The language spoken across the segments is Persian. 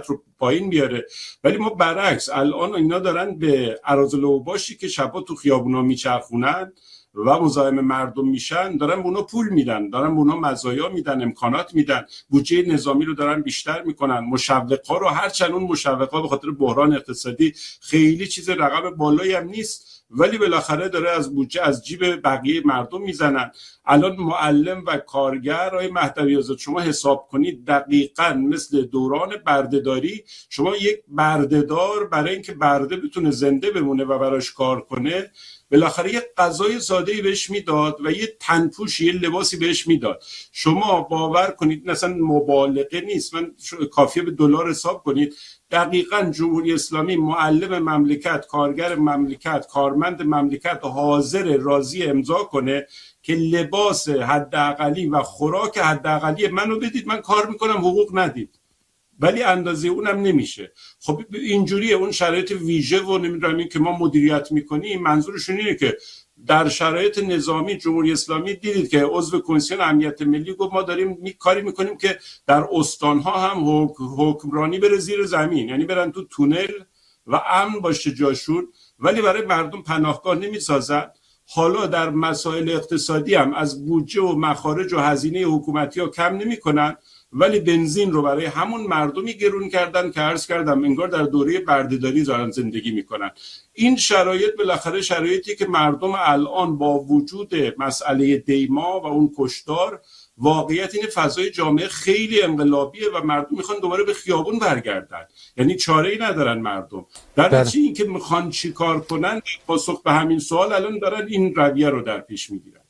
دولت رو پایین بیاره. ولی ما برعکس الان اینا دارن به اراذل اوباشی که شبا تو خیابونا میچرخونن و مزاحم مردم میشن دارن به اونا پول میدن، دارن به اونا مزایا میدن، امکانات میدن، بودجه نظامی رو دارن بیشتر میکنن. مشوقا رو هرچند اون مشوقا به خاطر بحران اقتصادی خیلی چیز رقم بالایی هم نیست، ولی بالاخره داره از بودجه از جیب بقیه مردم میزنن. الان معلم و کارگر آقای مهدوی آزاد شما حساب کنید دقیقاً مثل دوران بردهداری، شما یک بردهدار برای اینکه برده بتونه زنده بمونه و براش کار کنه بالاخره یه غذای ساده‌ای بهش میداد و یه تنپوشی، یه لباسی بهش میداد. شما باور کنید مثلا مبالغه نیست، من کافیه به دلار حساب کنید، دقیقاً جمهوری اسلامی معلم مملکت، کارگر مملکت، کارمند مملکت حاضر راضی امضا کنه که لباس حداقلی و خوراک حداقلی منو بدید، من کار میکنم، حقوق ندید. ولی اندازه اونم نمیشه. خب اینجوریه. اون شرایط ویژه و نمیدونم این که ما مدیریت میکنیم منظورشون اینه که در شرایط نظامی جمهوری اسلامی دیدید که عضو کمیسیون امنیت ملی گفت ما داریم کاری میکنیم که در استانها هم حکمرانی بره زیر زمین، یعنی برن تو تونل و امن باشه جاشون، ولی برای مردم پناهگاه نمیسازن. حالا در مسائل اقتصادی هم از بودجه و مخارج و هزینه حکومتی ها کم نمیکنن، ولی بنزین رو برای همون مردمی گرون کردن که عرض کردم انگار در دوره بردهداری دارن زندگی میکنن. این شرایط بالاخره شرایطی که مردم الان با وجود مسئله دیما و اون کشتار، واقعیت این فضای جامعه خیلی انقلابیه و مردم میخوان دوباره به خیابون برگردن، یعنی چاره‌ای ندارن مردم. در نتیجه این که میخوان چی کار کنن پاسخ به همین سوال الان دارن این رویه رو در پیش میگیرن.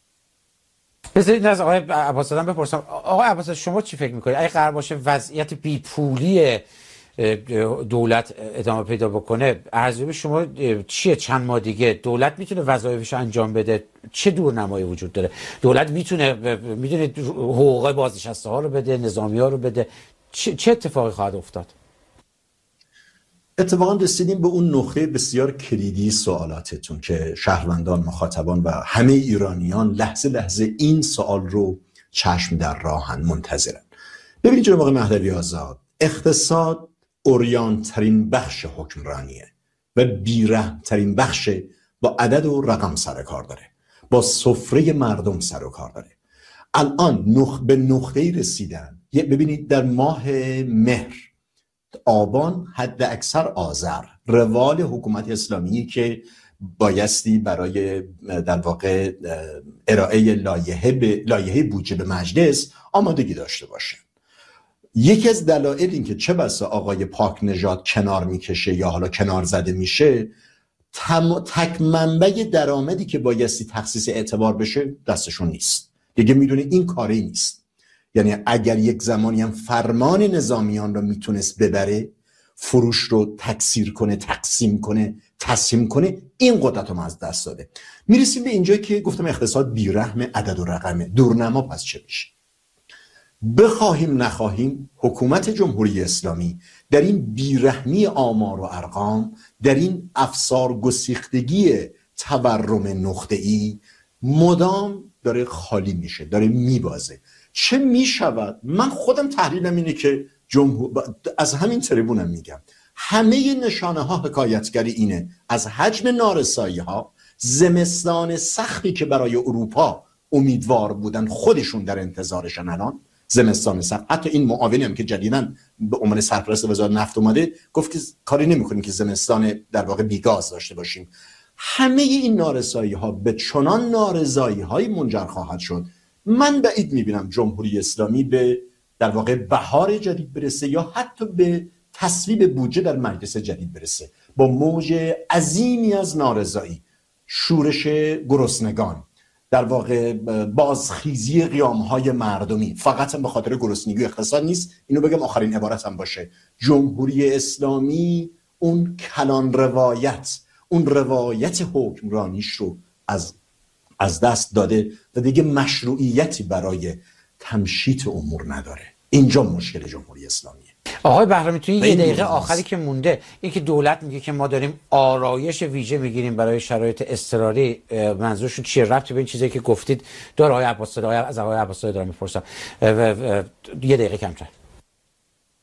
بذارید از آقای عباس‌زاده بپرسم. آقای عباس‌زاده شما چی فکر میکنید اگه قرار باشه وضعیت بیپولی دولت ادامه پیدا بکنه، ارزیابی شما چیه؟ چند ماه دیگه دولت میتونه وظایفش انجام بده؟ چه دورنمایی وجود داره؟ دولت میتونه حقوق بازنشسته ها رو بده، نظامی ها رو بده؟ چه اتفاقی خواهد افتاد؟ اتفاقا رسیدیم به اون نقطه بسیار کلیدی سوالاتتون که شهروندان، مخاطبان و همه ایرانیان لحظه لحظه این سوال رو چشم در راهن، منتظرن. ببینید جناب آقای مهدوی آزاد، اقتصاد عریان ترین بخش حکمرانیه و بی‌رحم ترین بخش با عدد و رقم سر کار داره، با سفره مردم سر و کار داره. الان به نقطه‌ای رسیدن، ببینید در ماه مهر، آبان، حد اکثر آذر، روال حکومت اسلامی که بایستی برای در واقع ارائه لایحه بودجه به مجلس آمادگی داشته باشه. یکی از دلایل این که چه بسا آقای پاک نژاد کنار میکشه یا حالا کنار زده میشه، تک منبع درآمدی که بایستی تخصیص اعتبار بشه دستشون نیست. دیگه میدونه این کاری نیست. یعنی اگر یک زمانی هم فرمان نظامیان رو میتونست ببره، فروش رو تکثیر کنه، تقسیم کنه، تصمیم کنه، این قدرت رو از دست داده. میرسیم به اینجا که گفتم اقتصاد بیرحم، عدد و رقمه. دورنما پس چه میشه؟ بخواهیم نخواهیم حکومت جمهوری اسلامی در این بیرحمی آمار و ارقام، در این افسار گسیختگی تورم نقطه‌ای مدام داره خالی میشه، داره میبازه. چه میشود؟ من خودم تحلیلم اینه که از همین تریبونم میگم همه نشانه ها حکایتگری اینه از حجم نارسایی ها. زمستان سختی که برای اروپا امیدوار بودن خودشون در انتظارشن الان، زمستان سخت. حتی این معاونی هم که جدیداً به عنوان سرپرست وزارت نفت اومده گفت که کاری نمی‌کنیم که زمستان در واقع بیگاز داشته باشیم. همه این نارسایی ها به چنان نارضایی های منجر خواهد شد، من بعید میبینم جمهوری اسلامی به در واقع بهار جدید برسه یا حتی به تصویب بودجه در مجلس جدید برسه. با موج عظیمی از نارضایی، شورش گرسنگان، در واقع بازخیزی قیامهای مردمی، فقط هم به خاطر گرسنگی و اقتصاد نیست. اینو بگم آخرین عبارت هم باشه، جمهوری اسلامی اون کلان روایت، اون روایت حکمرانیش رو از دست داده و دیگه مشروعیتی برای تمشیط امور نداره. اینجا مشکل جمهوری اسلامیه. آقای بهرامی توی یه دقیقه آخری که مونده، این که دولت میگه که ما داریم آرایش ویژه میگیریم برای شرایط اضطراری، منظورشون چیه؟ ربطی به این چیزی که گفتید داره؟ آقای عباس‌زاده، از آقای عباس‌زاده دارم میپرسم. یه دقیقه کمتر.